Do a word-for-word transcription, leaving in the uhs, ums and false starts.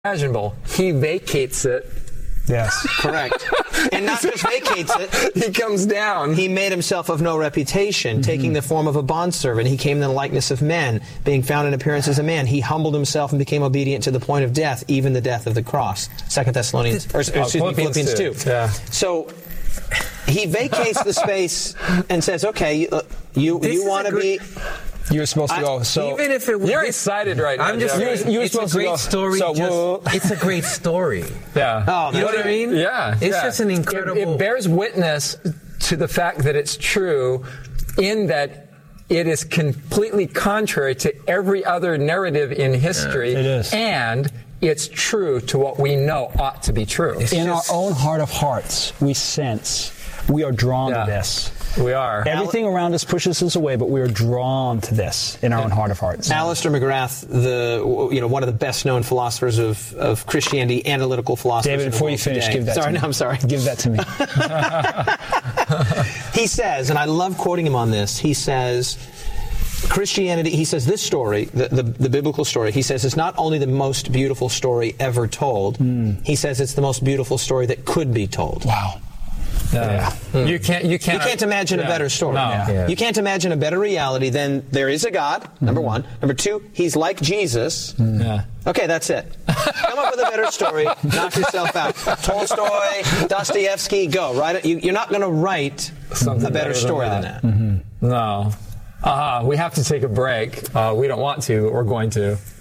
imaginable. He vacates it. Yes. Correct. And not just vacates it. He comes down. He made himself of no reputation, mm-hmm. taking the form of a bondservant. He came in the likeness of men, being found in appearance as a man. He humbled himself and became obedient to the point of death, even the death of the cross. Second Thessalonians, or, or excuse me, Philippians two. Yeah. So he vacates the space and says, okay, you, you, you want to be... You were supposed to I, go. So even if it was, you're excited right now. I'm just saying, you were it's supposed a great to go. story. So, just, well, it's a great story. Yeah. Oh, you know what I mean? Yeah. It's yeah. just an incredible. It, it bears witness to the fact that it's true, in that it is completely contrary to every other narrative in history. Yeah, it is. And it's true to what we know ought to be true. It's in just, our own heart of hearts, we sense we are drawn yeah. to this. We are. Everything around us pushes us away, but we are drawn to this in our yeah. own heart of hearts. Alistair McGrath, the you know one of the best-known philosophers of, of Christianity, analytical philosophers. David, before you finish, today. give that sorry, to me. No, I'm sorry. Give that to me. He says, and I love quoting him on this, he says, Christianity, he says this story, the, the, the biblical story, he says it's not only the most beautiful story ever told, mm. he says it's the most beautiful story that could be told. Wow. Yeah. Mm. You can't. You can't. You can't imagine yeah. a better story. No. Yeah. Yeah. You can't imagine a better reality than there is a God. Number mm-hmm. one. Number two, He's like Jesus. Mm. Yeah. Okay, that's it. Come up with a better story. Knock yourself out. Tolstoy, Dostoevsky, go. Write it. You, you're not going to write Something a better, better story than that. Than that. Mm-hmm. No. Uh, we have to take a break. Uh, we don't want to, but we're going to.